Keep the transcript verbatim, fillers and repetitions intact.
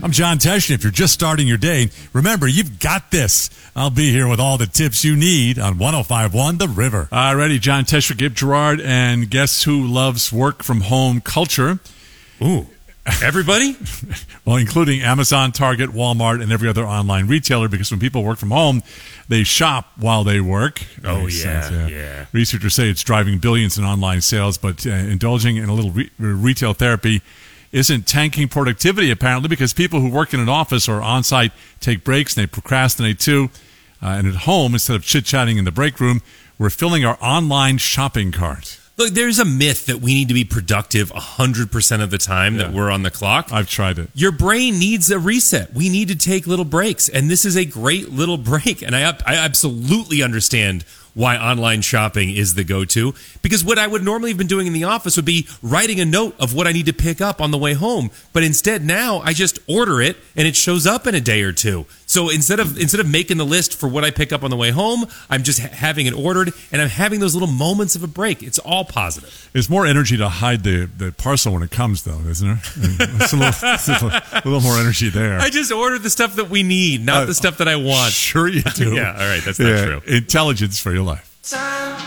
I'm John Tesh, and if you're just starting your day, remember, you've got this. I'll be here with all the tips you need on one oh five point one The River. All righty, John Tesh, Gabe Gerard, and guess who loves work-from-home culture? Ooh. Everybody? Well, including Amazon, Target, Walmart, and every other online retailer, because when people work from home, they shop while they work. Oh, yeah, sense, yeah, yeah. Researchers say it's driving billions in online sales, but uh, indulging in a little re- retail therapy isn't tanking productivity, apparently, because people who work in an office or on-site take breaks and they procrastinate too. Uh, and at home, instead of chit-chatting in the break room, we're filling our online shopping cart. Look, there's a myth that we need to be productive one hundred percent of the time yeah. that we're on the clock. I've tried it. Your brain needs a reset. We need to take little breaks, and this is a great little break. And I, I absolutely understand why online shopping is the go-to, because what I would normally have been doing in the office would be writing a note of what I need to pick up on the way home. But instead now I just order it and it shows up in a day or two. So instead of instead of making the list for what I pick up on the way home, I'm just ha- having it ordered, and I'm having those little moments of a break. It's all positive. There's more energy to hide the, the parcel when it comes, though, isn't there? It's a little, it's a little more energy there. I just ordered the stuff that we need, not uh, the stuff that I want. Sure you do. Yeah, all right, that's not yeah, true. Intelligence for your life. Time.